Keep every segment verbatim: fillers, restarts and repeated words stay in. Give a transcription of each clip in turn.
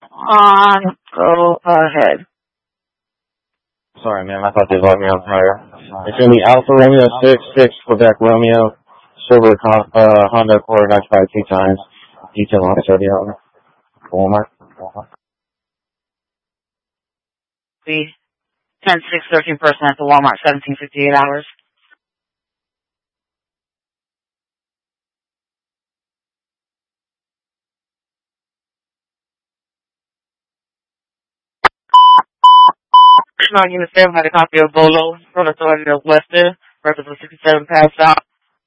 on. Go ahead. Sorry, ma'am. I thought they let me on fire. It's going to be Alpha Romeo six, six, Quebec Romeo, Silver uh, Honda Accord ninety-five two times. Detail on Saudi Walmart. Walmart. The ten six thirteen person at the Walmart, seventeen fifty-eight hours. Non Unit seven had a copy of Bolo from the authority of Weston, reference of sixty-seven passed out.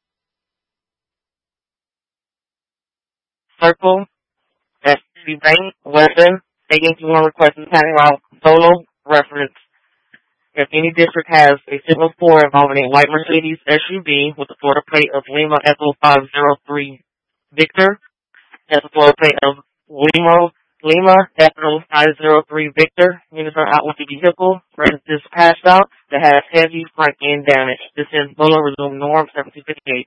Circle, S C Bank, Weston, eighteen to one requesting county route Bolo, reference. If any district has a signal four involving a white Mercedes S U V with a Florida plate of Lima Echo five zero three Victor, has a Florida plate of Lima Lima Echo five zero three Victor, units are out with the vehicle, reference is passed out, that has heavy front end damage. This is Bolo resume norm seventeen fifty-eight.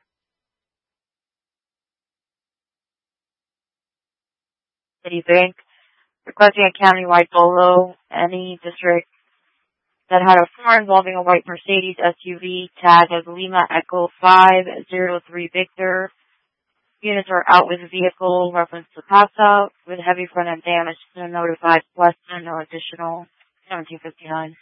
Citibank, requesting a county-wide Bolo, any district that had a four involving a white Mercedes S U V tag as Lima Echo five zero three Victor. Units are out with the vehicle, reference to pass out, with heavy front end damage to notified Western, no additional, seventeen fifty-nine.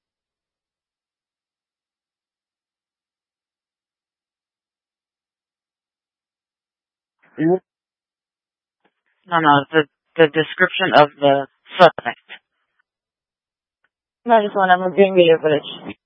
No, no, the, the description of the suspect. No, I just want to, I'm reviewing video footage.